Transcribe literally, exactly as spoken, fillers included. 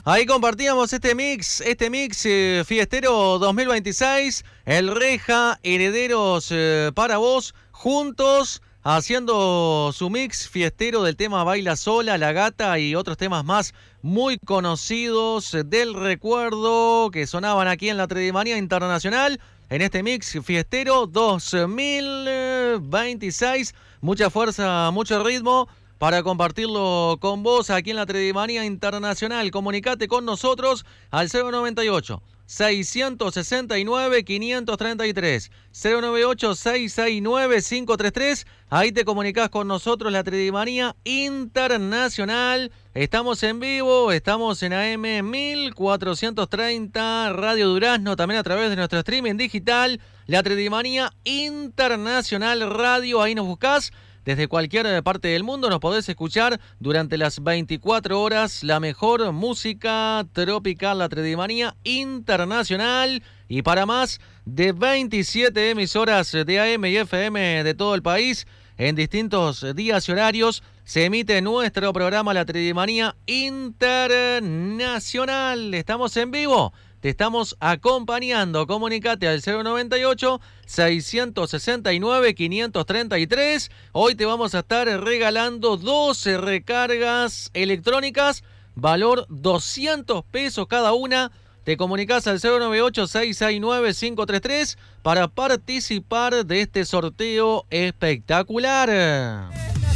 Ahí compartíamos este mix, este mix eh, fiestero dos mil veintiséis, el Reja, Herederos eh, para vos, juntos haciendo su mix fiestero del tema Baila Sola, La Gata y otros temas más muy conocidos del recuerdo que sonaban aquí en la Tredimanía Internacional. En este mix fiestero dos mil veintiséis, mucha fuerza, mucho ritmo para compartirlo con vos aquí en la Tredimanía Internacional. Comunicate con nosotros al cero noventa y ocho, seiscientos sesenta y nueve, quinientos treinta y tres, cero noventa y ocho, seiscientos sesenta y nueve, quinientos treinta y tres. Ahí te comunicás con nosotros, la Tredimanía Internacional. Estamos en vivo, estamos en A M mil cuatrocientos treinta, Radio Durazno, también a través de nuestro streaming digital, la Tredimanía Internacional Radio. Ahí nos buscás. Desde cualquier parte del mundo nos podés escuchar durante las veinticuatro horas la mejor música tropical, la Tredimanía Internacional. Y para más de veintisiete emisoras de A M y F M de todo el país, en distintos días y horarios, se emite nuestro programa La Tredimanía Internacional. Estamos en vivo. Te estamos acompañando. Comunicate al cero noventa y ocho, seiscientos sesenta y nueve, quinientos treinta y tres. Hoy te vamos a estar regalando doce recargas electrónicas, valor doscientos pesos cada una. Te comunicas al cero noventa y ocho, seiscientos sesenta y nueve, quinientos treinta y tres para participar de este sorteo espectacular.